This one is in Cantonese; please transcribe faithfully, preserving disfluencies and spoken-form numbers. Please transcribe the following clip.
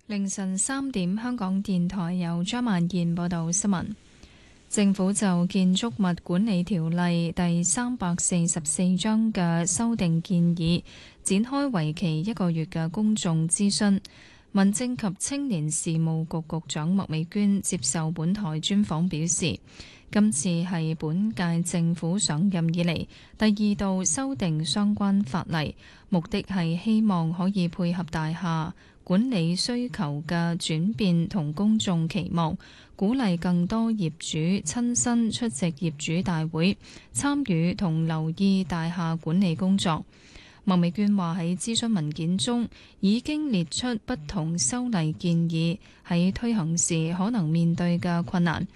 凌晨三點，香港電台由張曼燕報道新聞。政府就建築物管理條例第三百四十四章嘅修訂建議，展開為期一個月嘅公眾諮詢。民政及青年事務局局長麥美娟接受本台專訪表示，今次係本屆政府上任以嚟第二度修訂相關法例，目的係希望可以配合大廈管理需求嘅轉變同公眾期望，鼓勵更多業主親身出席業主大會，參與同留意大廈管理工作。麥美娟話喺諮詢文件中已經列出不同修例建議喺推行時可能面對嘅困難，